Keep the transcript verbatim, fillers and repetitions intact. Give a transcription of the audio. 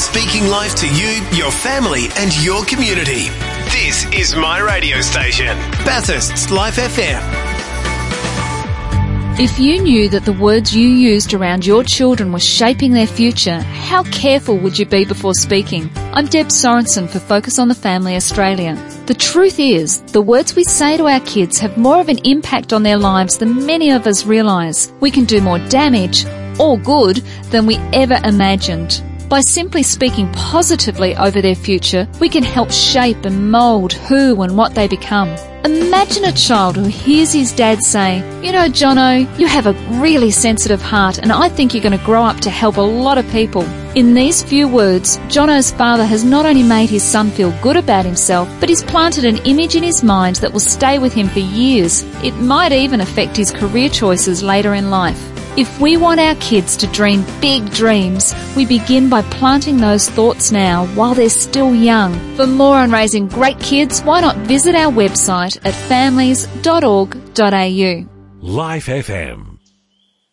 speaking life to you, your family and your community. This is my radio station, Bathurst's Life F M. If you knew that the words you used around your children were shaping their future, how careful would you be before speaking? I'm Deb Sorensen for Focus on the Family Australia. The truth is, the words we say to our kids have more of an impact on their lives than many of us realise. We can do more damage, or good, than we ever imagined. By simply speaking positively over their future, we can help shape and mould who and what they become. Imagine a child who hears his dad say, "You know, Jono, you have a really sensitive heart and I think you're going to grow up to help a lot of people." In these few words, Jono's father has not only made his son feel good about himself, but he's planted an image in his mind that will stay with him for years. It might even affect his career choices later in life. If we want our kids to dream big dreams, we begin by planting those thoughts now while they're still young. For more on raising great kids, why not visit our website at families dot org dot a u. Life F M.